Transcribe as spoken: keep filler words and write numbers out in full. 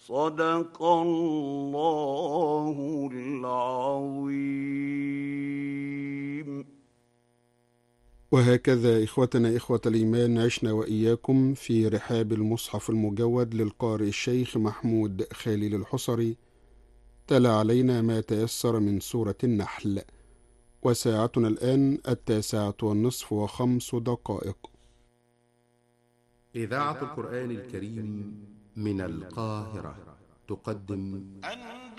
صدق الله العظيم. وهكذا إخوتنا إخوة الإيمان عشنا وإياكم في رحاب المصحف المجود للقارئ الشيخ محمود خالد الحصري، تلا علينا ما تيسر من سورة النحل، وساعتنا الآن التاسعة والنصف وخمس دقائق. إذاعة القرآن الكريم من القاهرة تقدم